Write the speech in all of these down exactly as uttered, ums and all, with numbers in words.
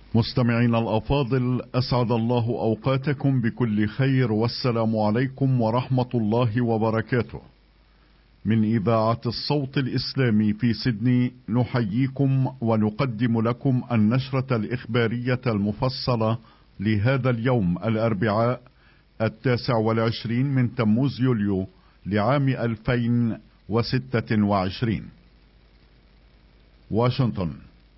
مستمعينا الأفاضل، أسعد الله أوقاتكم بكل خير، والسلام عليكم ورحمة الله وبركاته. من إذاعة الصوت الإسلامي في سيدني نحييكم ونقدم لكم النشرة الإخبارية المفصلة لهذا اليوم الأربعاء التاسع والعشرين من تموز يوليو لعام ألفين وستة وعشرين. واشنطن.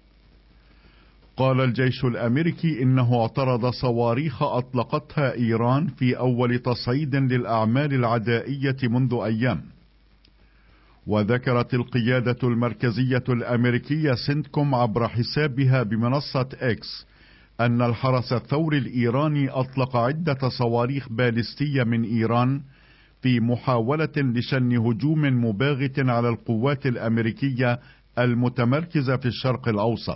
قال الجيش الأمريكي إنه اعترض صواريخ أطلقتها إيران في أول تصعيد للأعمال العدائية منذ أيام. وذكرت القيادة المركزية الأمريكية سنتكوم عبر حسابها بمنصة إكس أن الحرس الثوري الإيراني أطلق عدة صواريخ باليستية من إيران في محاولة لشن هجوم مباغت على القوات الأمريكية المتمركزة في الشرق الأوسط.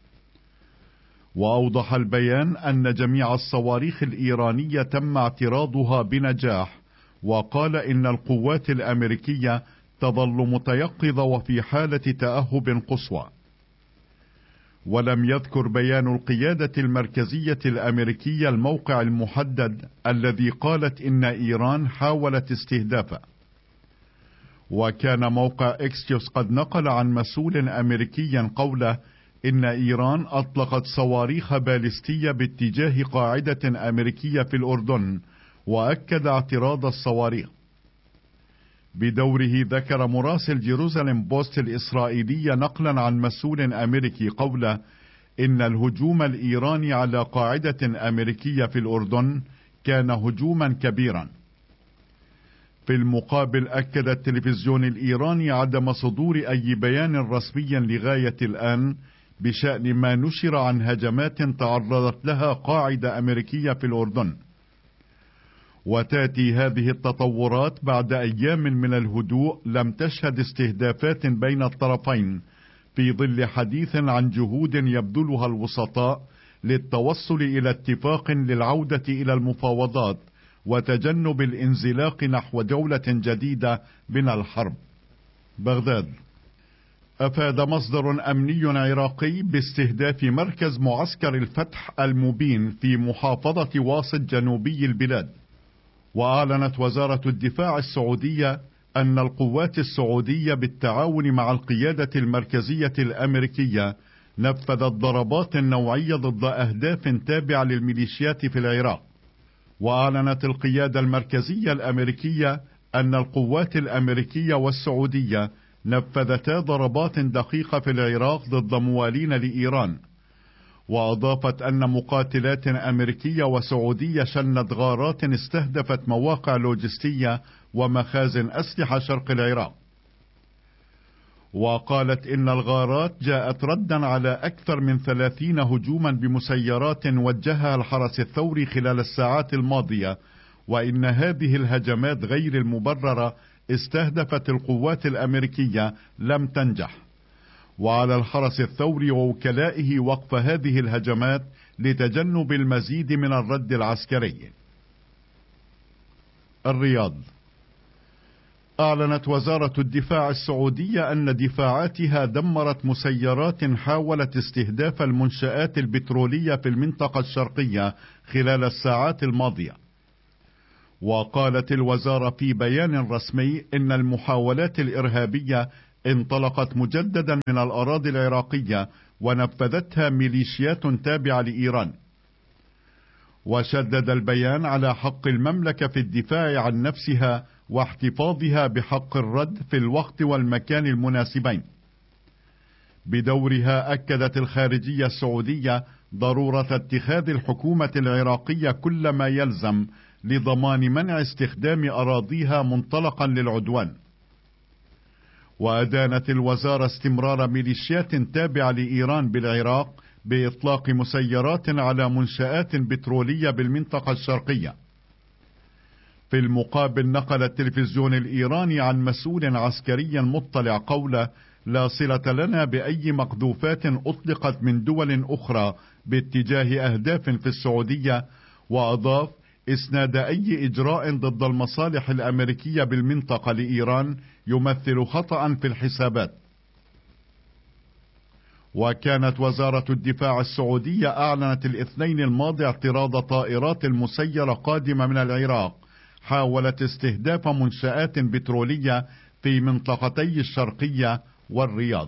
وأوضح البيان أن جميع الصواريخ الإيرانية تم اعتراضها بنجاح، وقال إن القوات الأمريكية تظل متيقظة وفي حالة تأهب قصوى. ولم يذكر بيان القيادة المركزية الأمريكية الموقع المحدد الذي قالت إن إيران حاولت استهدافه. وكان موقع إكسيوس قد نقل عن مسؤول أمريكي قوله إن إيران أطلقت صواريخ باليستية باتجاه قاعدة أمريكية في الأردن، وأكد اعتراض الصواريخ. بدوره ذكر مراسل جيروزاليم بوست الإسرائيلي نقلا عن مسؤول أمريكي قوله إن الهجوم الإيراني على قاعدة أمريكية في الأردن كان هجوما كبيرا. في المقابل أكد التلفزيون الإيراني عدم صدور أي بيان رسمي لغاية الآن بشأن ما نشر عن هجمات تعرضت لها قاعدة أمريكية في الأردن. وتأتي هذه التطورات بعد أيام من الهدوء لم تشهد استهدافات بين الطرفين، في ظل حديث عن جهود يبذلها الوسطاء للتوصل إلى اتفاق للعودة إلى المفاوضات وتجنب الانزلاق نحو جولة جديدة من الحرب. بغداد. أفاد مصدر أمني عراقي باستهداف مركز معسكر الفتح المبين في محافظة واسط جنوبي البلاد. وأعلنت وزارة الدفاع السعودية أن القوات السعودية بالتعاون مع القيادة المركزية الأمريكية نفذت ضربات نوعية ضد أهداف تابعة للميليشيات في العراق. وأعلنت القيادة المركزية الأمريكية أن القوات الأمريكية والسعودية نفذتا ضربات دقيقة في العراق ضد موالين لإيران. وأضافت أن مقاتلات أمريكية وسعودية شنت غارات استهدفت مواقع لوجستية ومخازن أسلحة شرق العراق. وقالت إن الغارات جاءت ردا على أكثر من ثلاثين هجوما بمسيرات وجهها الحرس الثوري خلال الساعات الماضية، وإن هذه الهجمات غير المبررة استهدفت القوات الأمريكية لم تنجح. وعلى الحرس الثوري ووكلائه وقف هذه الهجمات لتجنب المزيد من الرد العسكري. الرياض. أعلنت وزارة الدفاع السعودية أن دفاعاتها دمرت مسيرات حاولت استهداف المنشآت البترولية في المنطقة الشرقية خلال الساعات الماضية. وقالت الوزارة في بيان رسمي إن المحاولات الإرهابية انطلقت مجددا من الأراضي العراقية ونفذتها ميليشيات تابعة لإيران. وشدد البيان على حق المملكة في الدفاع عن نفسها واحتفاظها بحق الرد في الوقت والمكان المناسبين. بدورها أكدت الخارجية السعودية ضرورة اتخاذ الحكومة العراقية كل ما يلزم لضمان منع استخدام أراضيها منطلقا للعدوان. وأدانت الوزارة استمرار ميليشيات تابعة لإيران بالعراق بإطلاق مسيرات على منشآت بترولية بالمنطقة الشرقية. في المقابل نقل التلفزيون الإيراني عن مسؤول عسكري مطلع قوله لا صلة لنا بأي مقذوفات أطلقت من دول أخرى باتجاه أهداف في السعودية. وأضاف إسناد أي إجراء ضد المصالح الأمريكية بالمنطقة لإيران يمثل خطأ في الحسابات. وكانت وزارة الدفاع السعودية أعلنت الاثنين الماضي اعتراض طائرات مسيرة قادمة من العراق حاولت استهداف منشآت بترولية في منطقتي الشرقية والرياض.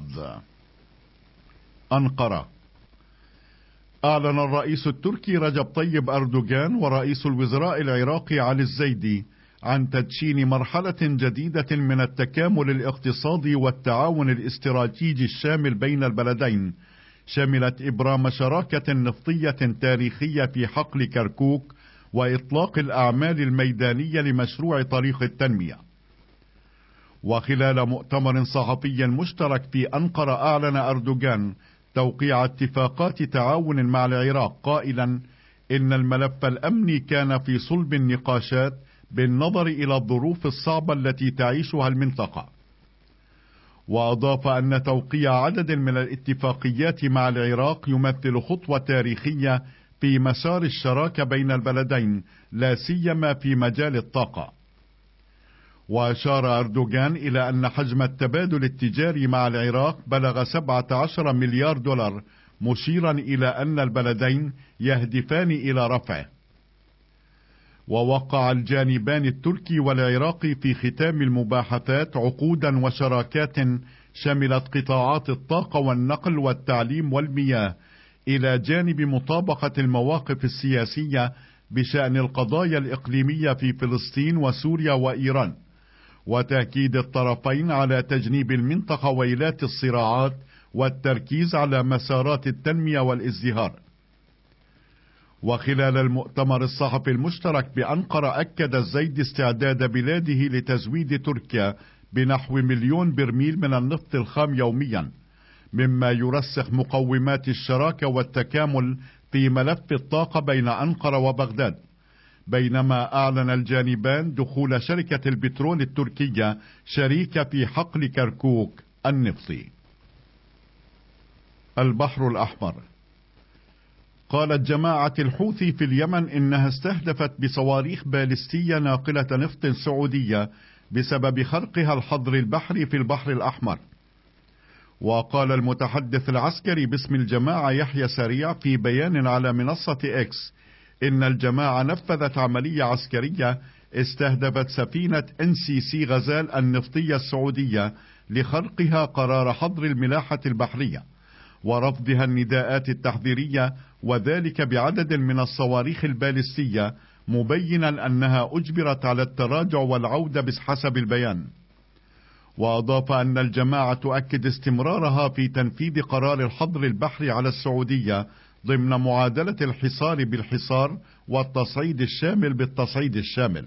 أنقرة. أعلن الرئيس التركي رجب طيب أردوغان ورئيس الوزراء العراقي علي الزيدي عن تدشين مرحلة جديدة من التكامل الاقتصادي والتعاون الاستراتيجي الشامل بين البلدين، شملت إبرام شراكة نفطية تاريخية في حقل كركوك وإطلاق الأعمال الميدانية لمشروع طريق التنمية. وخلال مؤتمر صحفي مشترك في أنقرة أعلن أردوغان توقيع اتفاقات تعاون مع العراق قائلا إن الملف الأمني كان في صلب النقاشات بالنظر إلى الظروف الصعبة التي تعيشها المنطقة. وأضاف أن توقيع عدد من الاتفاقيات مع العراق يمثل خطوة تاريخية في مسار الشراكة بين البلدين لا سيما في مجال الطاقة. وأشار أردوغان إلى أن حجم التبادل التجاري مع العراق بلغ سبعة عشر مليار دولار، مشيرا إلى أن البلدين يهدفان إلى رفعه. ووقع الجانبان التركي والعراقي في ختام المباحثات عقودا وشراكات شملت قطاعات الطاقة والنقل والتعليم والمياه، إلى جانب مطابقة المواقف السياسية بشأن القضايا الإقليمية في فلسطين وسوريا وإيران، وتأكيد الطرفين على تجنيب المنطقة ويلات الصراعات والتركيز على مسارات التنمية والازدهار. وخلال المؤتمر الصحفي المشترك بأنقرة أكد الزيدي استعداد بلاده لتزويد تركيا بنحو مليون برميل من النفط الخام يوميا، مما يرسخ مقومات الشراكة والتكامل في ملف الطاقة بين أنقرة وبغداد، بينما أعلن الجانبان دخول شركة البترول التركية شريكة في حقل كركوك النفطي. البحر الأحمر. قالت جماعة الحوثي في اليمن إنها استهدفت بصواريخ باليستية ناقلة نفط سعودية بسبب خرقها الحظر البحري في البحر الأحمر. وقال المتحدث العسكري باسم الجماعة يحيى سريع في بيان على منصة إكس إن الجماعة نفذت عملية عسكرية استهدفت سفينة إن سي سي غزال النفطية السعودية لخرقها قرار حظر الملاحة البحرية ورفضها النداءات التحذيرية، وذلك بعدد من الصواريخ الباليستية، مبينا أنها أجبرت على التراجع والعودة بحسب البيان. وأضاف أن الجماعة تؤكد استمرارها في تنفيذ قرار الحظر البحري على السعودية ضمن معادلة الحصار بالحصار والتصعيد الشامل بالتصعيد الشامل.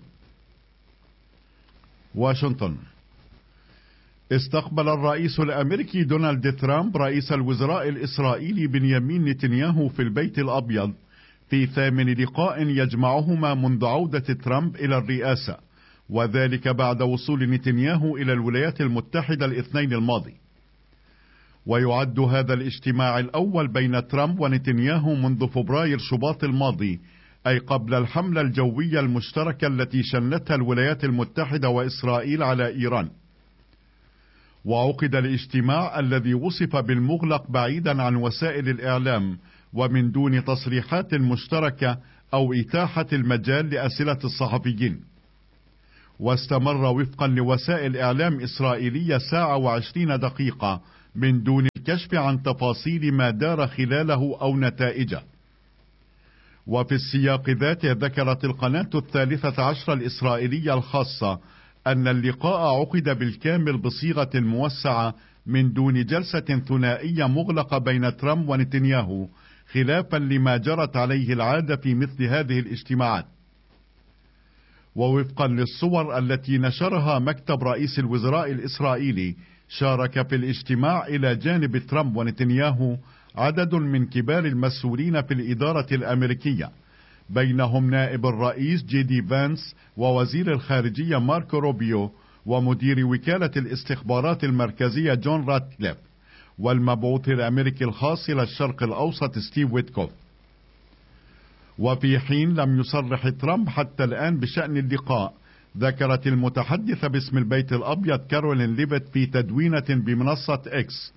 واشنطن. استقبل الرئيس الأمريكي دونالد ترامب رئيس الوزراء الإسرائيلي بنيامين نتنياهو في البيت الأبيض في ثامن لقاء يجمعهما منذ عودة ترامب إلى الرئاسة، وذلك بعد وصول نتنياهو إلى الولايات المتحدة الاثنين الماضي. ويعد هذا الاجتماع الأول بين ترامب ونتنياهو منذ فبراير شباط الماضي، أي قبل الحملة الجوية المشتركة التي شنتها الولايات المتحدة وإسرائيل على إيران. وعقد الاجتماع الذي وصف بالمغلق بعيدا عن وسائل الإعلام ومن دون تصريحات مشتركة أو إتاحة المجال لأسئلة الصحفيين، واستمر وفقا لوسائل إعلام إسرائيلية ساعة وعشرين دقيقة من دون الكشف عن تفاصيل ما دار خلاله أو نتائجه. وفي السياق ذاته ذكرت القناة الثالثة عشر الإسرائيلية الخاصة أن اللقاء عقد بالكامل بصيغة موسعة من دون جلسة ثنائية مغلقة بين ترامب ونتنياهو، خلافا لما جرت عليه العادة في مثل هذه الاجتماعات. ووفقا للصور التي نشرها مكتب رئيس الوزراء الإسرائيلي، شارك في الاجتماع إلى جانب ترامب ونتنياهو عدد من كبار المسؤولين في الإدارة الأمريكية، بينهم نائب الرئيس جي دي فانس ووزير الخارجية ماركو روبيو ومدير وكالة الاستخبارات المركزية جون راتكليف والمبعوث الأمريكي الخاص إلى الشرق الأوسط ستيف ويتكوف. وفي حين لم يصرح ترامب حتى الآن بشأن اللقاء، ذكرت المتحدثة باسم البيت الأبيض كارولين ليفيت في تدوينة بمنصة إكس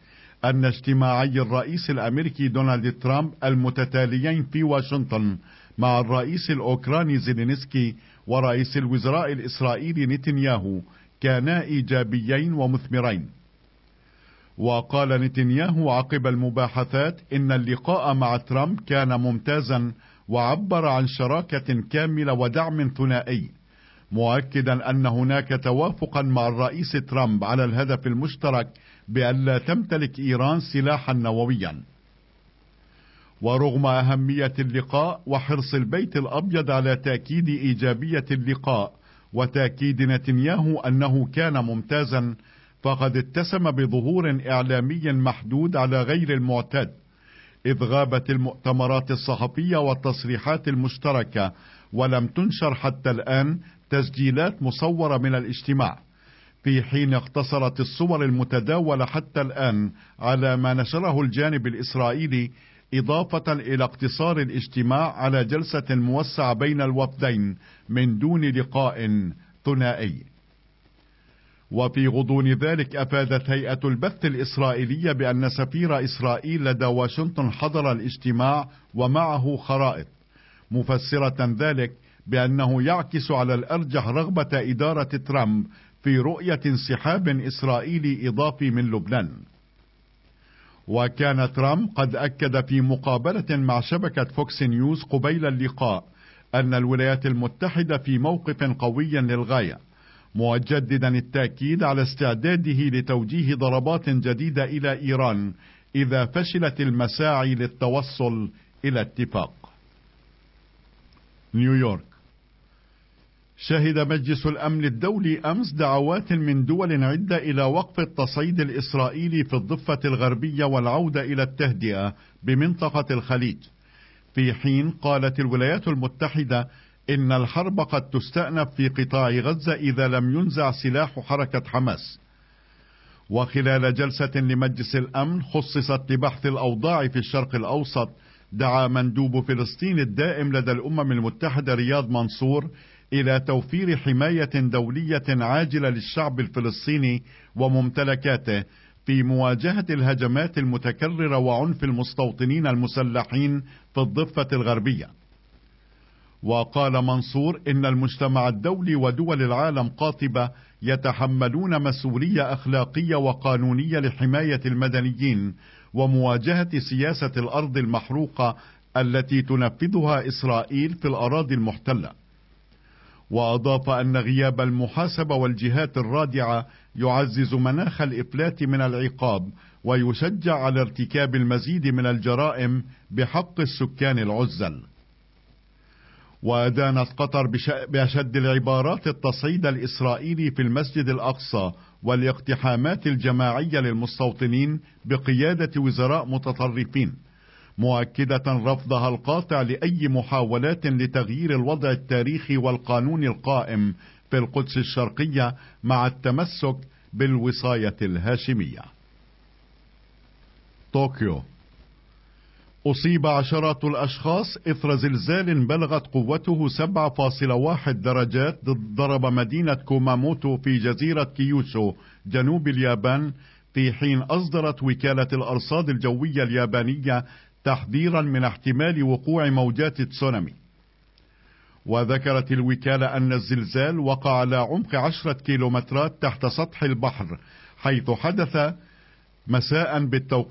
أن اجتماعي الرئيس الأمريكي دونالد ترامب المتتاليين في واشنطن مع الرئيس الأوكراني زيلينسكي ورئيس الوزراء الإسرائيلي نتنياهو كانا إيجابيين ومثمرين. وقال نتنياهو عقب المباحثات إن اللقاء مع ترامب كان ممتازا، وعبر عن شراكة كاملة ودعم ثنائي، مؤكدا أن هناك توافقا مع الرئيس ترامب على الهدف المشترك بألا تمتلك إيران سلاحا نوويا. ورغم أهمية اللقاء وحرص البيت الأبيض على تأكيد إيجابية اللقاء وتأكيد نتنياهو أنه كان ممتازا، فقد اتسم بظهور إعلامي محدود على غير المعتاد، إذ غابت المؤتمرات الصحفية والتصريحات المشتركة، ولم تنشر حتى الآن تسجيلات مصورة من الاجتماع، في حين اقتصرت الصور المتداولة حتى الآن على ما نشره الجانب الإسرائيلي، إضافة إلى اقتصار الاجتماع على جلسة موسعة بين الوفدين من دون لقاء ثنائي. وفي غضون ذلك أفادت هيئة البث الإسرائيلية بأن سفير إسرائيل لدى واشنطن حضر الاجتماع ومعه خرائط، مفسرة ذلك بأنه يعكس على الأرجح رغبة إدارة ترامب في رؤية انسحاب إسرائيلي إضافي من لبنان. وكان ترامب قد أكد في مقابلة مع شبكة فوكس نيوز قبيل اللقاء أن الولايات المتحدة في موقف قوي للغاية، مجددا التأكيد على استعداده لتوجيه ضربات جديدة إلى إيران إذا فشلت المساعي للتوصل إلى اتفاق. نيويورك. شهد مجلس الأمن الدولي أمس دعوات من دول عدة إلى وقف التصعيد الإسرائيلي في الضفة الغربية والعودة إلى التهدئة بمنطقة الخليج، في حين قالت الولايات المتحدة إن الحرب قد تستأنف في قطاع غزة إذا لم ينزع سلاح حركة حماس. وخلال جلسة لمجلس الأمن خصصت لبحث الأوضاع في الشرق الأوسط، دعا مندوب فلسطين الدائم لدى الأمم المتحدة رياض منصور إلى توفير حماية دولية عاجلة للشعب الفلسطيني وممتلكاته في مواجهة الهجمات المتكررة وعنف المستوطنين المسلحين في الضفة الغربية. وقال منصور إن المجتمع الدولي ودول العالم قاطبة يتحملون مسؤولية أخلاقية وقانونية لحماية المدنيين ومواجهة سياسة الأرض المحروقة التي تنفذها إسرائيل في الأراضي المحتلة. وأضاف أن غياب المحاسبة والجهات الرادعة يعزز مناخ الإفلات من العقاب ويشجع على ارتكاب المزيد من الجرائم بحق السكان العزل. وأدانت قطر بأشد العبارات التصعيد الإسرائيلي في المسجد الأقصى والاقتحامات الجماعية للمستوطنين بقيادة وزراء متطرفين، مؤكدة رفضها القاطع لأي محاولات لتغيير الوضع التاريخي والقانون القائم في القدس الشرقية مع التمسك بالوصاية الهاشمية. طوكيو. أصيب عشرات الأشخاص إثر زلزال بلغت قوته سبعة فاصلة واحد درجات ضرب مدينة كوماموتو في جزيرة كيوشو جنوب اليابان، في حين أصدرت وكالة الأرصاد الجوية اليابانية تحذيرا من احتمال وقوع موجات تسونامي. وذكرت الوكالة أن الزلزال وقع على عمق عشرة كيلومترات تحت سطح البحر، حيث حدث مساء بالتوقيت